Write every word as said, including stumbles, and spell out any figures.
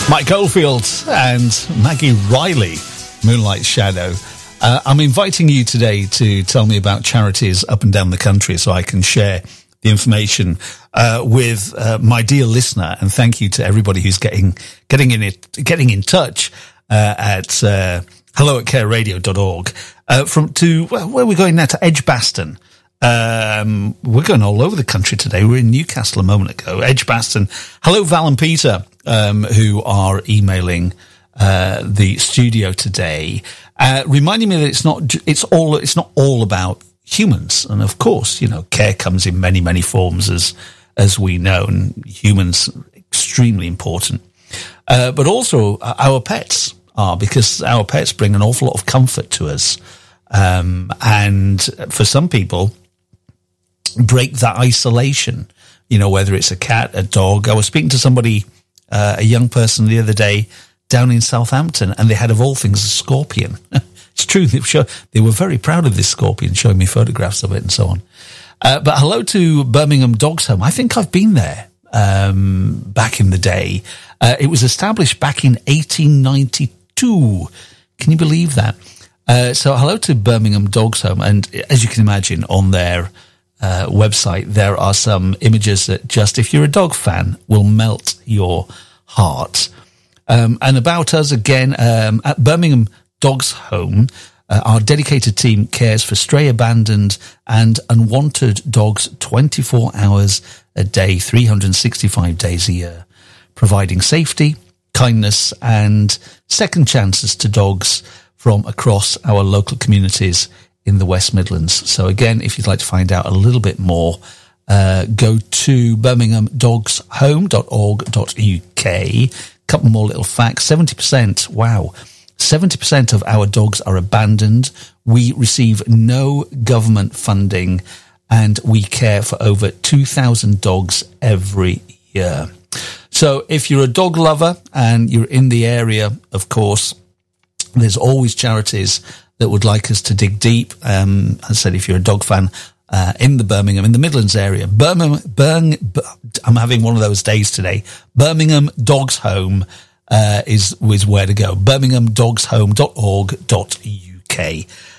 Mike Oldfield and Maggie Riley, Moonlight Shadow. Uh, I'm inviting you today to tell me about charities up and down the country so I can share the information uh, with uh, my dear listener. And thank you to everybody who's getting getting in it, getting in touch uh, at uh, hello at care radio dot org. Uh, from to well, where are we going now? To Edgbaston. Um, we're going all over the country today. We were in Newcastle a moment ago. Edgbaston. Hello, Val and Peter, um, who are emailing uh, the studio today, uh, reminding me that it's not it's all it's not all about humans. And of course, you know, care comes in many many forms, as as we know, and humans are extremely important. Uh, but also uh, our pets are, because our pets bring an awful lot of comfort to us. Um, and for some people, break that isolation, you know, whether it's a cat, a dog. I was speaking to somebody, uh, a young person the other day down in Southampton, and they had, of all things, a scorpion. It's true. They were, they were very proud of this scorpion, showing me photographs of it and so on. Uh, but hello to Birmingham Dogs Home. I think I've been there, um, back in the day. Uh, it was established back in eighteen ninety-two. Can you believe that? Uh, so hello to Birmingham Dogs Home. And as you can imagine, on their uh, website, there are some images that just, if you're a dog fan, will melt your heart. Um, and about us again, um, at Birmingham Dogs Home, uh, our dedicated team cares for stray, abandoned and unwanted dogs twenty-four hours a day, three hundred sixty-five days a year, providing safety, kindness and second chances to dogs from across our local communities in the West Midlands. So again, if you'd like to find out a little bit more, uh, go to birmingham dogs home dot org dot U K. Couple more little facts. seventy percent, wow, seventy percent of our dogs are abandoned. We receive no government funding, and we care for over two thousand dogs every year. So if you're a dog lover and you're in the area, of course, there's always charities that would like us to dig deep. Um, as I said, if you're a dog fan uh, in the Birmingham, in the Midlands area, Birmingham, Birmingham, I'm having one of those days today. Birmingham Dogs Home uh, is is where to go. birmingham dogs home dot org dot U K.